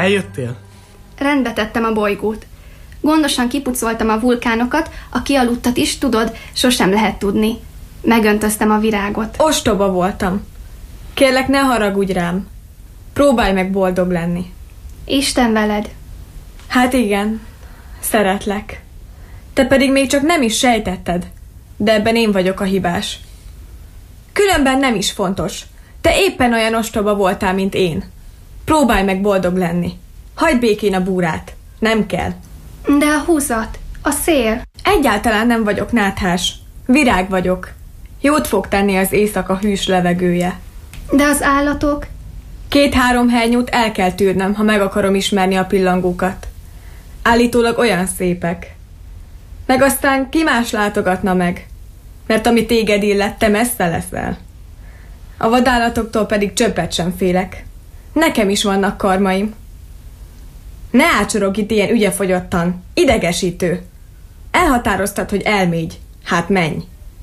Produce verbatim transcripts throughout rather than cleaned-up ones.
Eljöttél? Rendbe tettem a bolygót. Gondosan kipucoltam a vulkánokat, a kialudtat is, tudod, sosem lehet tudni. Megöntöztem a virágot. Ostoba voltam. Kérlek, ne haragudj rám. Próbálj meg boldog lenni. Isten veled. Hát igen, szeretlek. Te pedig még csak nem is sejtetted, de ebben én vagyok a hibás. Különben nem is fontos. Te éppen olyan ostoba voltál, mint én. Próbálj meg boldog lenni. Hagyd békén a búrát. Nem kell. De a húzat, a szél. Egyáltalán nem vagyok náthás. Virág vagyok. Jót fog tenni az éjszaka hűs levegője. De az állatok? Két-három hernyót el kell tűrnem, ha meg akarom ismerni a pillangókat. Állítólag olyan szépek. Meg aztán ki más látogatna meg? Mert ami téged illet, te messze leszel. A vadállatoktól pedig csöppet sem félek. Nekem is vannak karmaim. Ne ácsorogj itt ilyen ügyefogyottan. Idegesítő. Elhatároztad, hogy elmégy. Hát menj.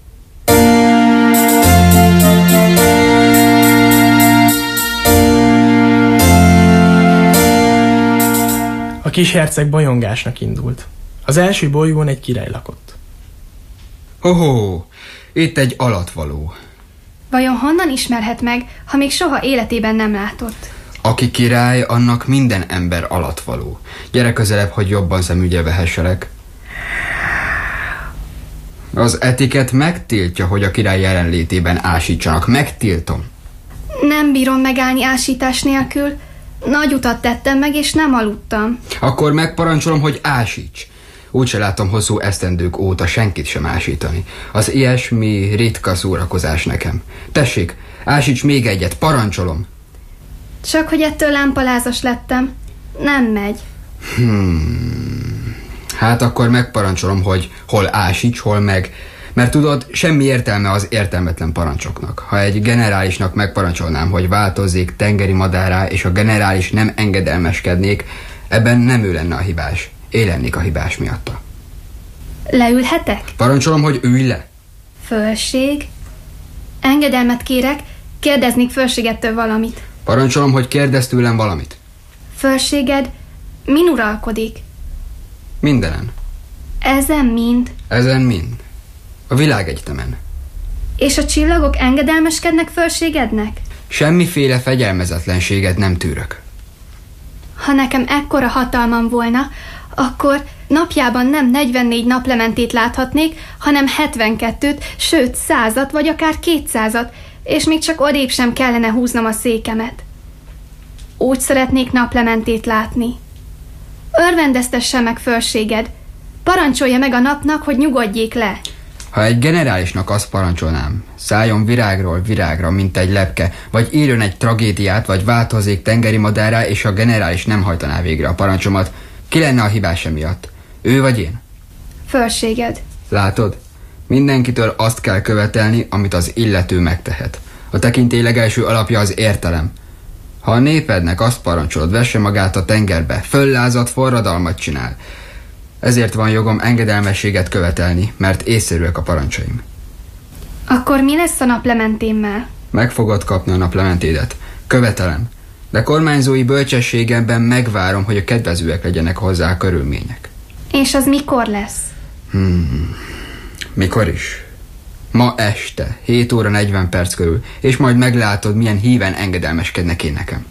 A kis herceg bajongásnak indult. Az első bolygón egy király lakott. Hoho, itt egy alatvaló. Vajon honnan ismerhet meg, ha még soha életében nem látott? Aki király, annak minden ember alatvaló. Gyere közelebb, hogy jobban szemügyre vehesselek. Az etiket megtiltja, hogy a király jelenlétében ásítsanak. Megtiltom. Nem bírom megállni ásítás nélkül. Nagy utat tettem meg, és nem aludtam. Akkor megparancsolom, hogy ásíts. Úgyse látom hosszú esztendők óta senkit sem ásítani. Az ilyesmi ritka szórakozás nekem. Tessék, ásíts még egyet, parancsolom. Csak hogy ettől lámpalázas lettem. Nem megy. Hmm. Hát akkor megparancsolom, hogy hol ásíts, hol meg... Mert tudod, semmi értelme az értelmetlen parancsoknak. Ha egy generálisnak megparancsolnám, hogy változzék tengeri madárrá, és a generális nem engedelmeskednék, ebben nem ő lenne a hibás. Én lennék a hibás miatta. Leülhetek? Parancsolom, hogy ülj le. Fölség? Engedelmet kérek, kérdeznék fölségettől valamit. Parancsolom, hogy kérdezz tőlem valamit. Fölséged min uralkodik? Mindenen. Ezen mind? Ezen mind. A világegyetemen. És a csillagok engedelmeskednek fölségednek? Semmiféle fegyelmezetlenséget nem tűrök. Ha nekem ekkora hatalmam volna, akkor napjában nem negyvennégy naplementét láthatnék, hanem hetvenkettőt, sőt százat, vagy akár kétszázat, és még csak odébb sem kellene húznom a székemet. Úgy szeretnék naplementét látni. Örvendeztesse meg fölséged, parancsolja meg a napnak, hogy nyugodjék le. Ha egy generálisnak azt parancsolnám, szálljon virágról virágra, mint egy lepke, vagy írjon egy tragédiát, vagy változzék tengeri madárrá, és a generális nem hajtaná végre a parancsomat, ki lenne a hibás emiatt? Ő vagy én? Fölséged. Látod? Mindenkitől azt kell követelni, amit az illető megtehet. A tekintély legelső alapja az értelem. Ha a népednek azt parancsolod, vesse magát a tengerbe, föllázadt forradalmat csinál. Ezért van jogom engedelmességet követelni, mert észszerűek a parancsaim. Akkor mi lesz a naplementémmel? Meg fogod kapni a naplementédet. Követelem. De kormányzói bölcsességemben megvárom, hogy a kedvezőek legyenek hozzá a körülmények. És az mikor lesz? Hmm. Mikor is? Ma este, hét óra negyven perc körül, és majd meglátod, milyen híven engedelmeskednek én nekem.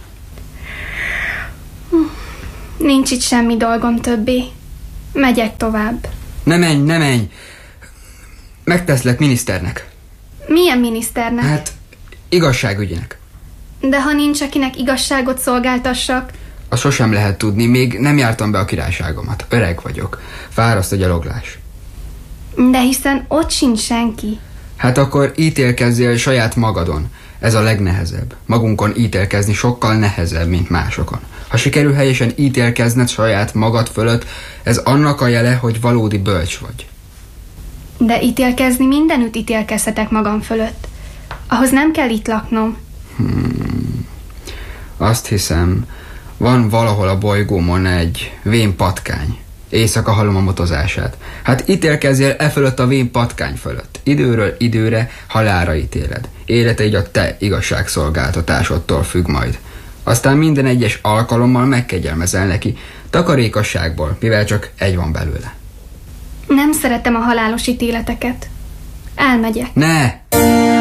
Nincs itt semmi dolgom többé. Megyek tovább. Ne menj, ne menj! Megteszlek miniszternek. Milyen miniszternek? Hát, igazságügyinek. De ha nincs, akinek igazságot szolgáltassak? Azt sosem lehet tudni, még nem jártam be a királyságomat. Öreg vagyok. Fáraszt a gyaloglás. De hiszen ott sincs senki. Hát akkor ítélkezzél saját magadon. Ez a legnehezebb. Magunkon ítélkezni sokkal nehezebb, mint másokon. Ha sikerül helyesen ítélkezned saját magad fölött, ez annak a jele, hogy valódi bölcs vagy. De ítélkezni mindenütt ítélkezhetek magam fölött. Ahhoz nem kell itt laknom. Hmm. Azt hiszem, van valahol a bolygómon egy vén patkány. Éjszaka hallom a motozását. Hát ítélkezzél e fölött a vén patkány fölött. Időről időre halálra ítéled. Élete így a te igazságszolgáltatásodtól függ majd. Aztán minden egyes alkalommal megkegyelmezel neki, takarékosságból, mivel csak egy van belőle. Nem szeretem a halálos ítéleteket. Elmegyek. Ne!